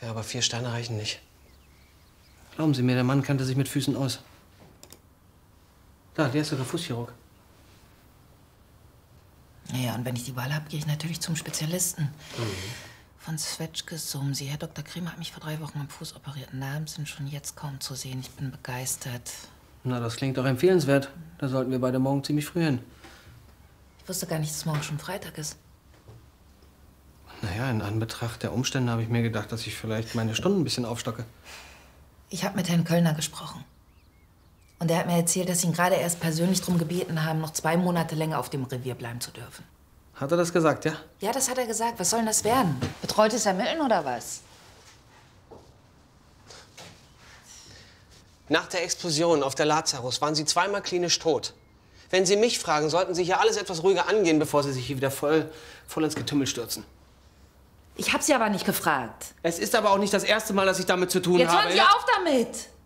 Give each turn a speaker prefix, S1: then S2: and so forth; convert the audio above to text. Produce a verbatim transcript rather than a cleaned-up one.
S1: Ja, aber vier Steine reichen nicht.
S2: Glauben Sie mir, der Mann kannte sich mit Füßen aus. Da, der ist sogar Fußchirurg.
S3: Naja, und wenn ich die Wahl habe, gehe ich natürlich zum Spezialisten. Mhm. Von Swetschkes Sumsi. Herr Doktor Kremer hat mich vor drei Wochen am Fuß operiert. Narben sind schon jetzt kaum zu sehen. Ich bin begeistert.
S2: Na, das klingt doch empfehlenswert. Da sollten wir beide morgen ziemlich früh hin.
S3: Ich wusste gar nicht, dass morgen schon Freitag ist.
S2: Naja, in Anbetracht der Umstände habe ich mir gedacht, dass ich vielleicht meine Stunden ein bisschen aufstocke.
S3: Ich habe mit Herrn Kölner gesprochen. Und er hat mir erzählt, dass Sie ihn gerade erst persönlich darum gebeten haben, noch zwei Monate länger auf dem Revier bleiben zu dürfen.
S2: Hat er das gesagt, ja?
S3: Ja, das hat er gesagt. Was soll denn das werden? Betreutes Ermitteln oder was?
S1: Nach der Explosion auf der Lazarus waren Sie zweimal klinisch tot. Wenn Sie mich fragen, sollten Sie hier alles etwas ruhiger angehen, bevor Sie sich hier wieder voll, voll ins Getümmel stürzen.
S3: Ich habe Sie aber nicht gefragt.
S2: Es ist aber auch nicht das erste Mal, dass ich damit zu tun
S3: Jetzt
S2: habe.
S3: hören Sie auf damit!